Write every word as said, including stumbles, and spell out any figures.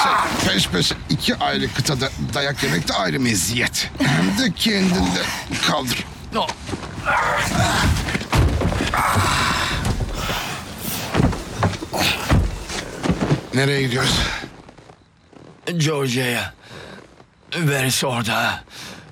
Peş peşe iki ayrı kıtada dayak yemek de ayrı meziyet. Hem de kendinde kaldır. Nereye gidiyoruz? Georgia'ya. Veris orada.